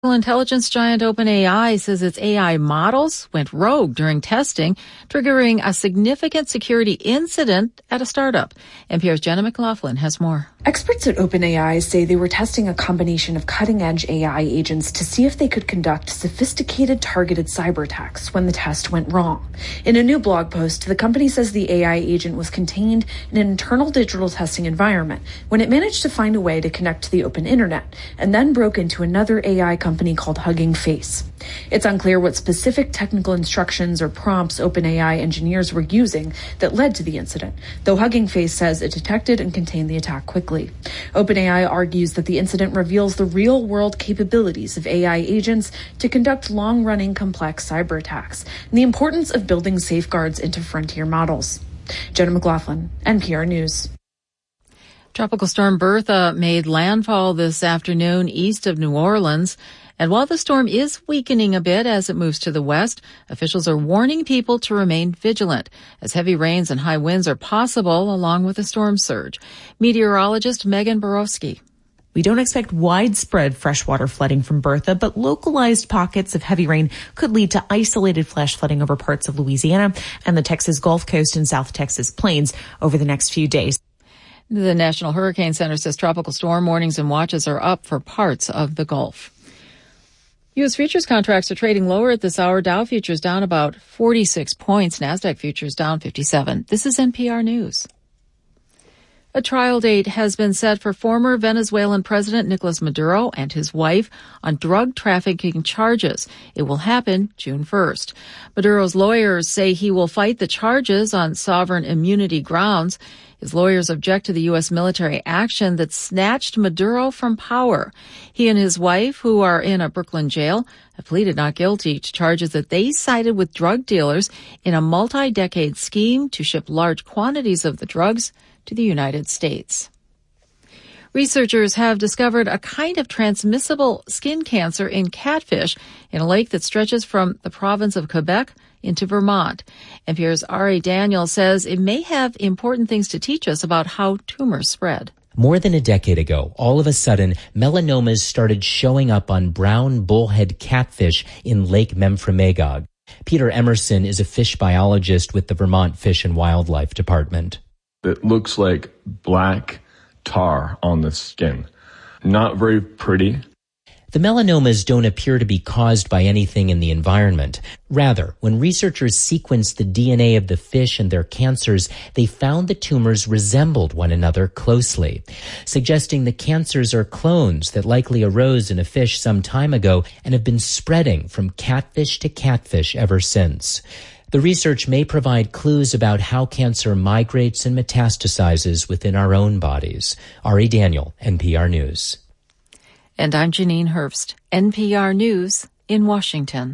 Intelligence giant OpenAI says its AI models went rogue during testing, triggering a significant security incident at a startup. NPR's Jenna McLaughlin has more. Experts at OpenAI say they were testing a combination of cutting-edge AI agents to see if they could conduct sophisticated targeted cyber attacks when the test went wrong. In a new blog post, the company says the AI agent was contained in an internal digital testing environment when it managed to find a way to connect to the open internet and then broke into another AI company called Hugging Face. It's unclear what specific technical instructions or prompts OpenAI engineers were using that led to the incident, though Hugging Face says it detected and contained the attack quickly. OpenAI argues that the incident reveals the real-world capabilities of AI agents to conduct long-running complex cyber attacks and the importance of building safeguards into frontier models. Jenna McLaughlin, NPR News. Tropical storm Bertha made landfall this afternoon east of New Orleans. And while the storm is weakening a bit as it moves to the west, officials are warning people to remain vigilant as heavy rains and high winds are possible along with a storm surge. Meteorologist Megan Borowski. We don't expect widespread freshwater flooding from Bertha, but localized pockets of heavy rain could lead to isolated flash flooding over parts of Louisiana and the Texas Gulf Coast and South Texas plains over the next few days. The National Hurricane Center says tropical storm warnings and watches are up for parts of the Gulf. U.S. futures contracts are trading lower at this hour. Dow futures down about 46 points. NASDAQ futures down 57. This is NPR News. A trial date has been set for former Venezuelan President Nicolas Maduro and his wife on drug trafficking charges. It will happen June 1st. Maduro's lawyers say he will fight the charges on sovereign immunity grounds. His lawyers object to the U.S. military action that snatched Maduro from power. He and his wife, who are in a Brooklyn jail, have pleaded not guilty to charges that they sided with drug dealers in a multi-decade scheme to ship large quantities of the drugs to the United States. Researchers have discovered a kind of transmissible skin cancer in catfish in a lake that stretches from the province of Quebec into Vermont. NPR's Ari Daniel says it may have important things to teach us about how tumors spread. More than a decade ago, all of a sudden, melanomas started showing up on brown bullhead catfish in Lake Memphremagog. Peter Emerson is a fish biologist with the Vermont Fish and Wildlife Department. It looks like black tar on the skin. Not very pretty. The melanomas don't appear to be caused by anything in the environment. Rather, when researchers sequenced the DNA of the fish and their cancers, they found the tumors resembled one another closely, suggesting the cancers are clones that likely arose in a fish some time ago and have been spreading from catfish to catfish ever since. The research may provide clues about how cancer migrates and metastasizes within our own bodies. Ari Daniel, NPR News. And I'm Janine Herbst, NPR News in Washington.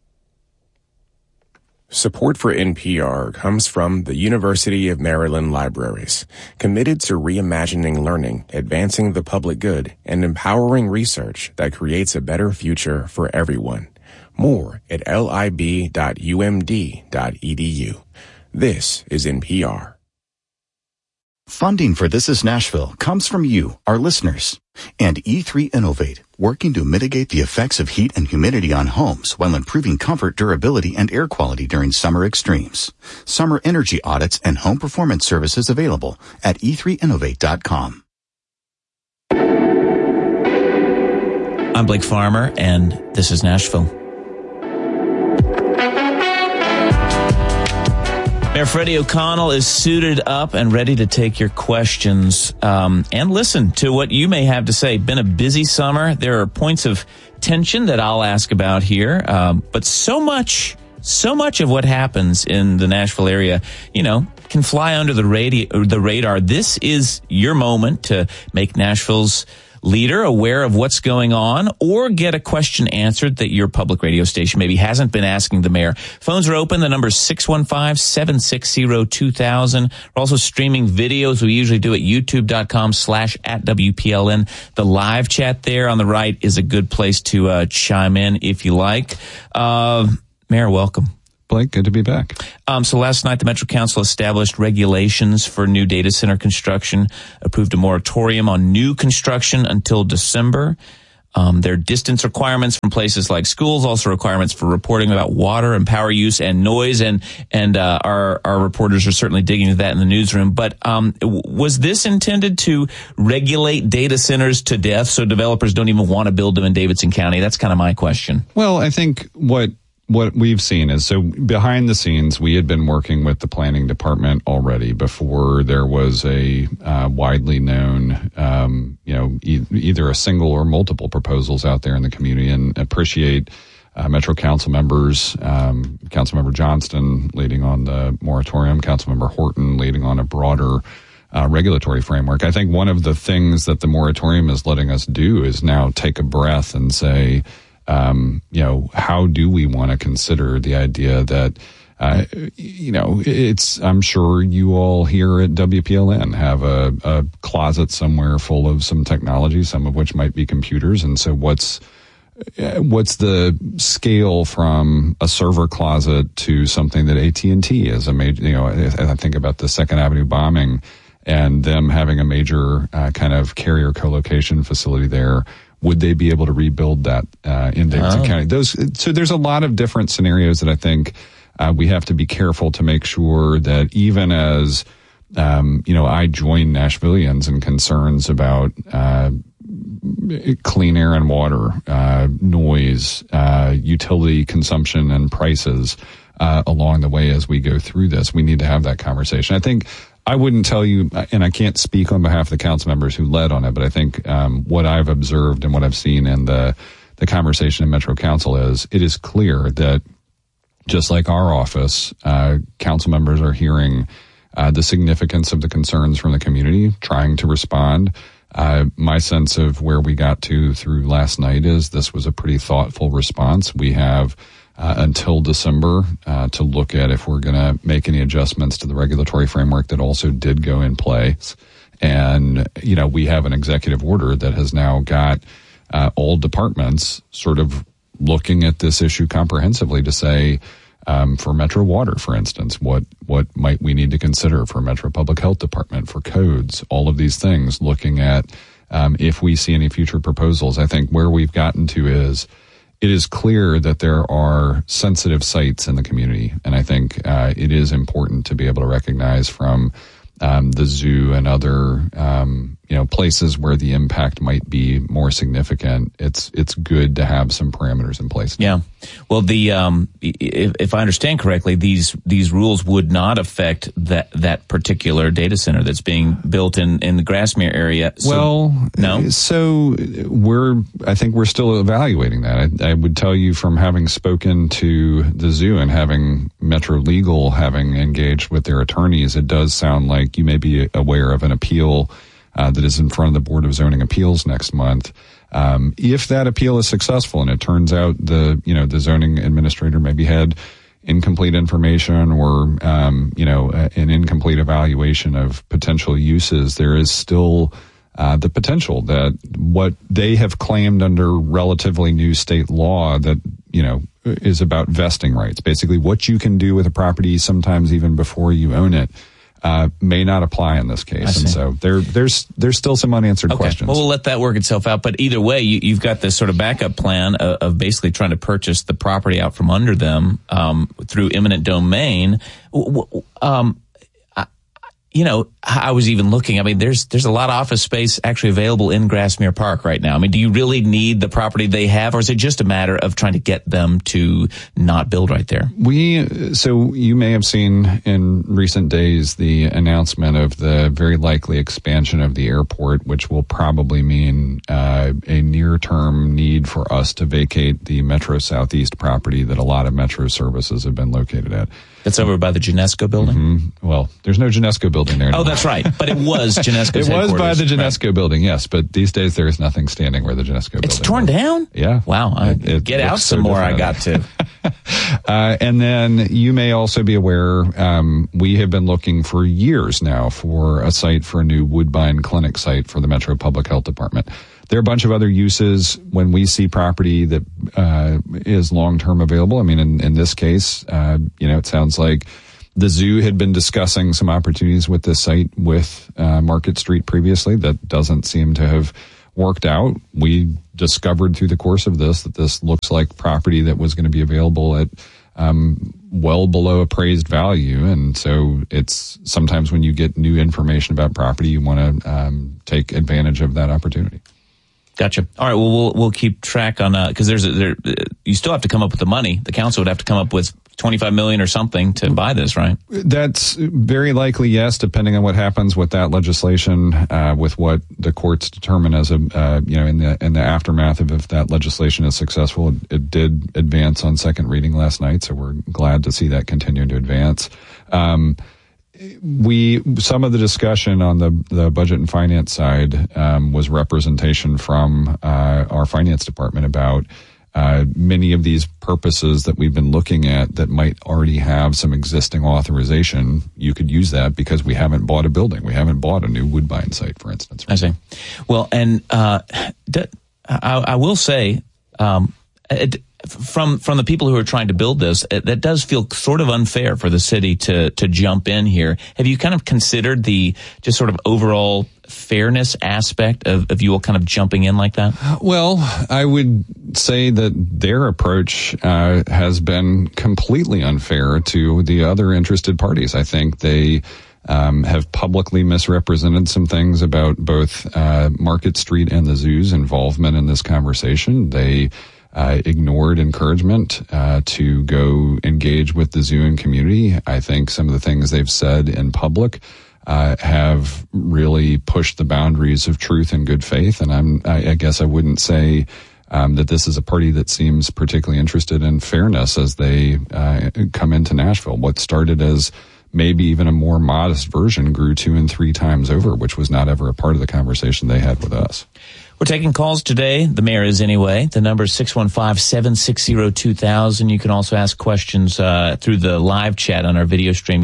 Support for NPR comes from the University of Maryland Libraries, committed to reimagining learning, advancing the public good, and empowering research that creates a better future for everyone. More at lib.umd.edu. This is NPR. Funding for This is Nashville comes from you, our listeners, and E3 Innovate, working to mitigate the effects of heat and humidity on homes while improving comfort, durability, and air quality during summer extremes. Summer energy audits and home performance services available at e3innovate.com. I'm Blake Farmer, and this is Nashville. Mayor Freddie O'Connell is suited up and ready to take your questions and listen to what you may have to say. Been a busy summer. There are points of tension that I'll ask about here, but so much of what happens in the Nashville area, can fly under the radar. This is your moment to make Nashville's leader aware of what's going on, or get a question answered that your public radio station maybe hasn't been asking the mayor. Phones are open. The number is 615-760-2000. We're also streaming videos. We usually do at youtube.com/@WPLN. The live chat there on the right is a good place to chime in if you like. Mayor, welcome. Blake, good to be back. So last night, the Metro Council established regulations for new data center construction, approved a moratorium on new construction until December. There are distance requirements from places like schools, also requirements for reporting about water and power use and noise, and our reporters are certainly digging into that in the newsroom. But was this intended to regulate data centers to death so developers don't even want to build them in Davidson County? That's kind of my question. Well, I think what we've seen is, so behind the scenes, we had been working with the planning department already before there was a widely known, either a single or multiple proposals out there in the community, and appreciate Metro Council members, Councilmember Johnston leading on the moratorium, Councilmember Horton leading on a broader regulatory framework. I think one of the things that the moratorium is letting us do is now take a breath and say, how do we want to consider the idea that, I'm sure you all here at WPLN have a closet somewhere full of some technology, some of which might be computers. And so what's the scale from a server closet to something that AT&T is a major, I think about the 2nd Avenue bombing and them having a major kind of carrier co-location facility there. Would they be able to rebuild that in Davidson County? So there's a lot of different scenarios that I think we have to be careful to make sure that even as, I join Nashvillians in concerns about clean air and water, noise, utility consumption and prices along the way as we go through this, we need to have that conversation. I think I wouldn't tell you, and I can't speak on behalf of the council members who led on it, but I think what I've observed and what I've seen in the conversation in Metro Council is it is clear that just like our office, council members are hearing the significance of the concerns from the community, trying to respond. My sense of where we got to through last night is this was a pretty thoughtful response. We have until December to look at if we're going to make any adjustments to the regulatory framework that also did go in place. And, we have an executive order that has now got all departments sort of looking at this issue comprehensively to say, for Metro Water, for instance, what might we need to consider for Metro Public Health Department, for codes, all of these things, looking at if we see any future proposals. I think where we've gotten to is it is clear that there are sensitive sites in the community, and I think it is important to be able to recognize from the zoo and other places where the impact might be more significant. It's good to have some parameters in place. Yeah. Well, if I understand correctly, these rules would not affect that particular data center that's being built in the Grassmere area. So, no. So I think we're still evaluating that. I would tell you from having spoken to the zoo and having Metro Legal having engaged with their attorneys, it does sound like you may be aware of an appeal that is in front of the Board of Zoning Appeals next month. If that appeal is successful and it turns out the zoning administrator maybe had incomplete information or, an incomplete evaluation of potential uses, there is still the potential that what they have claimed under relatively new state law that, is about vesting rights, basically what you can do with a property sometimes even before you own it, may not apply in this case. And so there's still some unanswered questions. Well, we'll let that work itself out. But either way, you've got this sort of backup plan of basically trying to purchase the property out from under them through eminent domain. I was even looking. I mean, there's a lot of office space actually available in Grassmere Park right now. I mean, do you really need the property they have, or is it just a matter of trying to get them to not build right there? So you may have seen in recent days the announcement of the very likely expansion of the airport, which will probably mean a near-term need for us to vacate the Metro Southeast property that a lot of Metro services have been located at. That's over by the Genesco building? Mm-hmm. Well, there's no Genesco building there anymore. Oh, that's right. But it was Genesco's It was by the Genesco building, yes. But these days there is nothing standing where the Genesco building is. It's torn down? Yeah. Wow. Get out some more, I got to. And then you may also be aware, we have been looking for years now for a site for a new Woodbine Clinic site for the Metro Public Health Department. There are a bunch of other uses when we see property that is long-term available. I mean, in this case, it sounds like the zoo had been discussing some opportunities with this site with Market Street previously. That doesn't seem to have worked out. We discovered through the course of this that this looks like property that was going to be available at well below appraised value. And so it's sometimes when you get new information about property, you want to take advantage of that opportunity. Gotcha. All right. Well, we'll keep track on because you still have to come up with the money. The council would have to come up with $25 million or something to buy this, right? That's very likely, yes, depending on what happens with that legislation, with what the courts determine as in the aftermath of if that legislation is successful. It did advance on second reading last night, so we're glad to see that continue to advance. Some of the discussion on the budget and finance side was representation from our finance department about many of these purposes that we've been looking at that might already have some existing authorization. You could use that because we haven't bought a building. We haven't bought a new Woodbine site, for instance. I see. Well, and I will say, from the people who are trying to build this, that does feel sort of unfair for the city to jump in here. Have you kind of considered the just sort of overall fairness aspect of you all kind of jumping in like that? Well, I would say that their approach has been completely unfair to the other interested parties. I think they have publicly misrepresented some things about both Market Street and the zoo's involvement in this conversation. They ignored encouragement to go engage with the zoo and community. I think some of the things they've said in public have really pushed the boundaries of truth and good faith. And I guess I wouldn't say that this is a party that seems particularly interested in fairness as they come into Nashville. What started as maybe even a more modest version grew 2 and 3 times over, which was not ever a part of the conversation they had with us. We're taking calls today. The mayor is anyway. The number is 615-760-2000. You can also ask questions through the live chat on our video stream,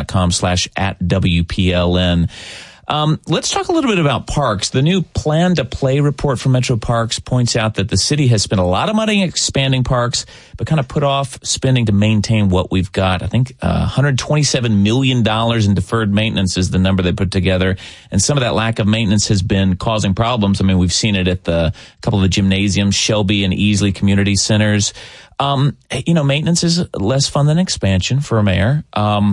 youtube.com/@WPLN. Let's talk a little bit about parks. The new Plan to Play report from Metro Parks points out that the city has spent a lot of money expanding parks, but kind of put off spending to maintain what we've got. I think $127 million in deferred maintenance is the number they put together. And some of that lack of maintenance has been causing problems. I mean, we've seen it at a couple of the gymnasiums, Shelby and Easley community centers. Maintenance is less fun than expansion for a mayor.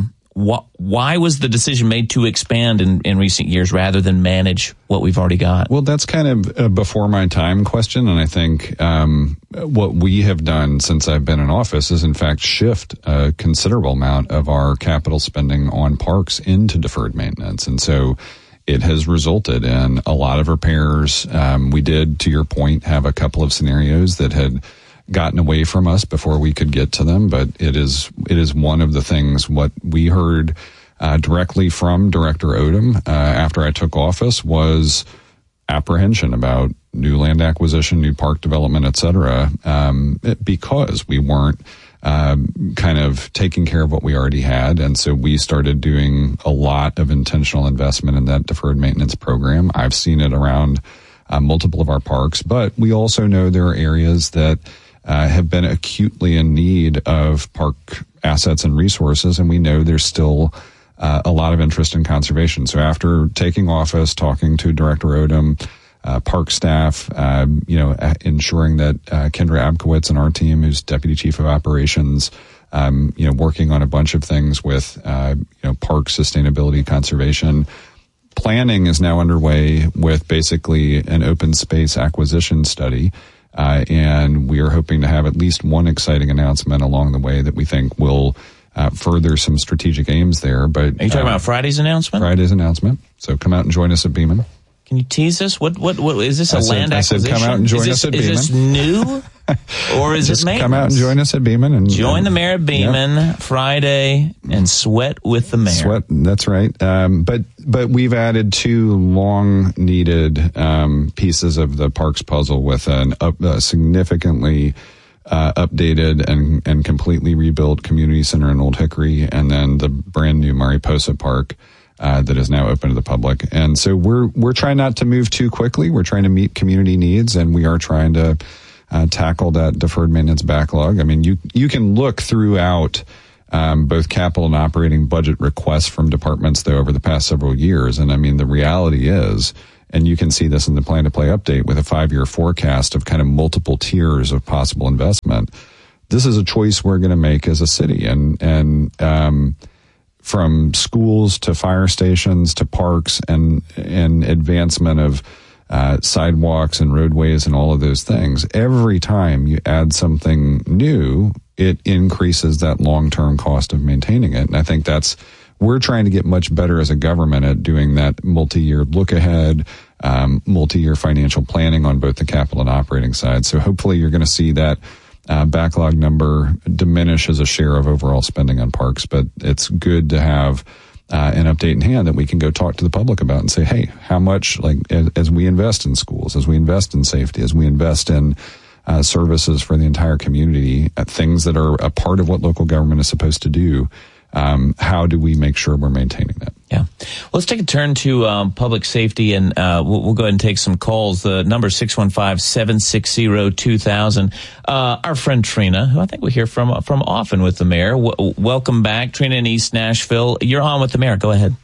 Why was the decision made to expand in recent years rather than manage what we've already got? Well, that's kind of a before my time question. And I think what we have done since I've been in office is, in fact, shift a considerable amount of our capital spending on parks into deferred maintenance. And so it has resulted in a lot of repairs. We did, to your point, have a couple of scenarios that had gotten away from us before we could get to them, but it is one of the things. What we heard directly from Director Odom after I took office was apprehension about new land acquisition, new park development, et cetera, because we weren't kind of taking care of what we already had. And so we started doing a lot of intentional investment in that deferred maintenance program. I've seen it around multiple of our parks, but we also know there are areas that have been acutely in need of park assets and resources, and we know there's still a lot of interest in conservation. So after taking office, talking to Director Odom, park staff, ensuring that Kendra Abkowitz and our team, who's Deputy Chief of Operations, working on a bunch of things with park sustainability, conservation. Planning is now underway with basically an open space acquisition study. And we are hoping to have at least one exciting announcement along the way that we think will further some strategic aims there. But are you talking about Friday's announcement? Friday's announcement. So come out and join us at Beeman. Can you tease us? What is this? Land acquisition? I said come out and join us at Beeman. Is this new? Or is it maintenance? Come out and join us at Beeman. And join the mayor at Beeman Friday and sweat with the mayor. Sweat, that's right. But we've added 2 long-needed pieces of the parks puzzle with a significantly updated and completely rebuilt community center in Old Hickory, and then the brand new Mariposa Park that is now open to the public. And so we're trying not to move too quickly. We're trying to meet community needs, and we are trying to tackle that deferred maintenance backlog. I mean, you can look throughout both capital and operating budget requests from departments, though, over the past several years. And I mean, the reality is and you can see this in the plan to play update with a 5-year forecast of kind of multiple tiers of possible investment. This is a choice we're going to make as a city, and from schools to fire stations to parks and advancement of sidewalks and roadways and all of those things. Every time you add something new, it increases that long-term cost of maintaining it. And I think we're trying to get much better as a government at doing that multi-year look ahead, multi-year financial planning on both the capital and operating side. So hopefully you're going to see that backlog number diminish as a share of overall spending on parks. But it's good to have an update in hand that we can go talk to the public about and say, hey, how much, like, as we invest in schools, as we invest in safety, as we invest in services for the entire community, things that are a part of what local government is supposed to do, how do we make sure we're maintaining that? Yeah. Well, let's take a turn to public safety, and we'll go ahead and take some calls. The number 615-760-2000. Our friend Trina, who I think we hear from often with the mayor. Welcome back, Trina in East Nashville. You're on with the mayor. Go ahead.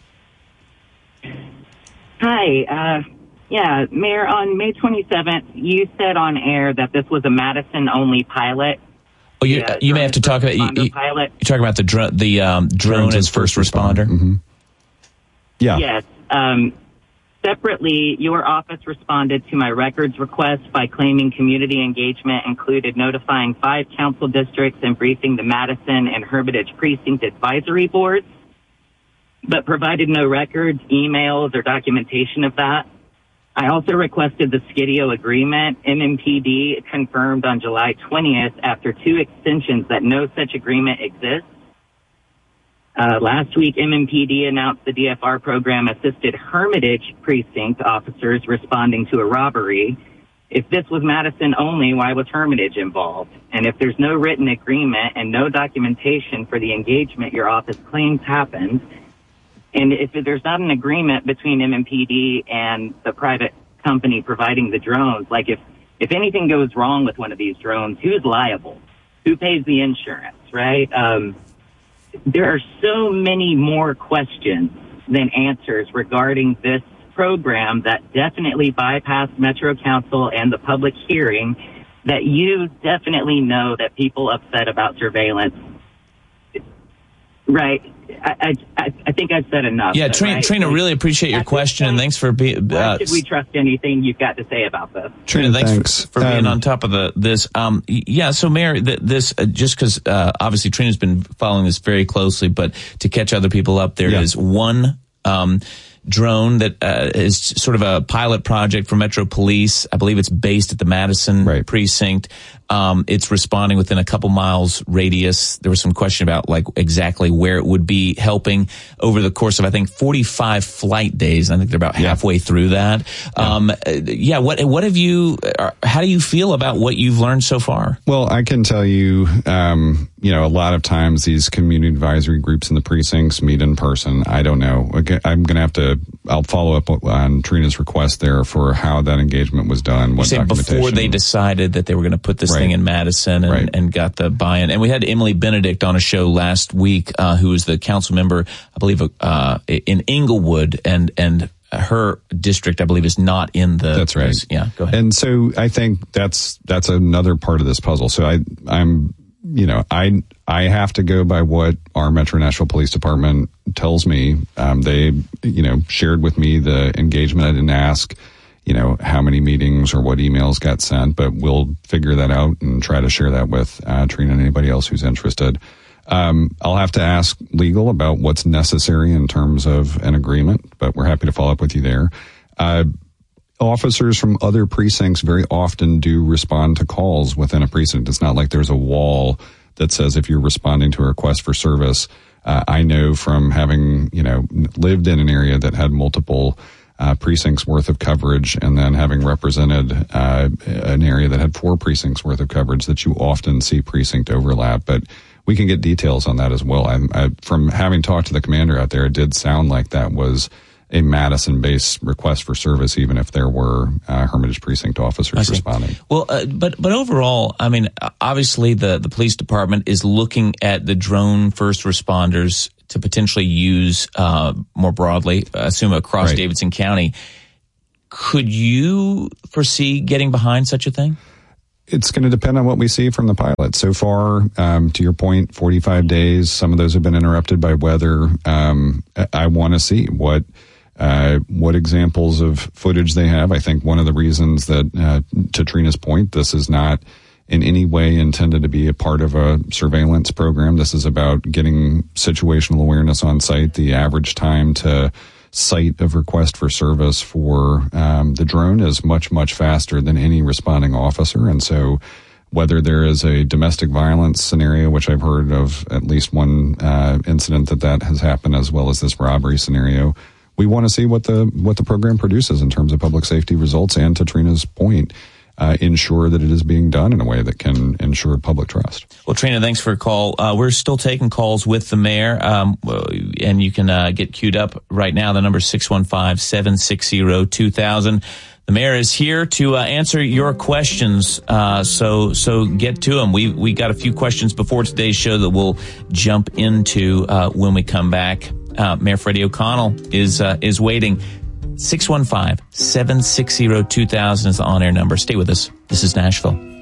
Hi. Mayor, on May 27th, you said on air that this was a Madison-only pilot. Oh, you may have to talk about pilot. You're talking about the drone as first responder. Mm-hmm. Yeah. Yes. Separately, your office responded to my records request by claiming community engagement included notifying 5 council districts and briefing the Madison and Hermitage precinct advisory boards, but provided no records, emails, or documentation of that. I also requested the Skidio agreement. MMPD confirmed on July 20th after 2 extensions that no such agreement exists. Last week, MMPD announced the DFR program assisted Hermitage precinct officers responding to a robbery. If this was Madison only, why was Hermitage involved? And if there's no written agreement and no documentation for the engagement your office claims happened, and if there's not an agreement between MMPD and the private company providing the drones, like if anything goes wrong with one of these drones, who's liable? Who pays the insurance, right? There are so many more questions than answers regarding this program that definitely bypassed Metro Council and the public hearing, that you definitely know that people upset about surveillance. Right. I think I've said enough. Yeah, Trina, really appreciate your question, and thanks for being... why should we trust anything you've got to say about this? Trina, thanks for being on top of this. So Mayor, this just because obviously Trina's been following this very closely, but to catch other people up, there is one drone that is sort of a pilot project for Metro Police. I believe it's based at the Madison precinct. It's responding within a couple miles radius. There was some question about like exactly where it would be helping over the course of, I think, 45 flight days. I think they're about halfway through that. What have you, how do you feel about what you've learned so far? Well, I can tell you, a lot of times these community advisory groups in the precincts meet in person. I don't know. I'm going to I'll follow up on Trina's request there for how that engagement was done. What documentation. Before they decided that they were going to put this thing in Madison and got the buy-in. And we had Emily Benedict on a show last week, who is the council member, I believe, in Inglewood, and her district, I believe, is not in the... That's right. Yeah, go ahead. And so I think that's another part of this puzzle. So I have to go by what our Metro Nashville Police Department tells me. They, shared with me the engagement. I didn't ask, how many meetings or what emails got sent, but we'll figure that out and try to share that with Trina and anybody else who's interested. I'll have to ask legal about what's necessary in terms of an agreement, but we're happy to follow up with you there. Officers from other precincts very often do respond to calls within a precinct. It's not like there's a wall that says if you're responding to a request for service. I know from having, lived in an area that had multiple precincts worth of coverage, and then having represented an area that had 4 precincts worth of coverage, that you often see precinct overlap. But we can get details on that as well. From having talked to the commander out there, it did sound like that was a Madison-based request for service, even if there were Hermitage precinct officers responding. Well, but overall, I mean, obviously the police department is looking at the drone first responders to potentially use more broadly, assume across Davidson County. Could you foresee getting behind such a thing? It's going to depend on what we see from the pilot. So far, to your point, 45 days. Some of those have been interrupted by weather. I want to see what examples of footage they have. I think one of the reasons that, to Trina's point, this is not in any way intended to be a part of a surveillance program. This is about getting situational awareness on site. The average time to site of request for service for the drone is much, much faster than any responding officer. And so whether there is a domestic violence scenario, which I've heard of at least one incident that has happened, as well as this robbery scenario, we want to see what the program produces in terms of public safety results, and to Trina's point, ensure that it is being done in a way that can ensure public trust. Well, Trina, thanks for a call. We're still taking calls with the mayor, and you can get queued up right now. The number is 615-760-2000. The mayor is here to answer your questions, so get to them. We got a few questions before today's show that we'll jump into when we come back. Mayor Freddie O'Connell is waiting. 615-760-2000 is the on-air number. Stay with us. This is Nashville.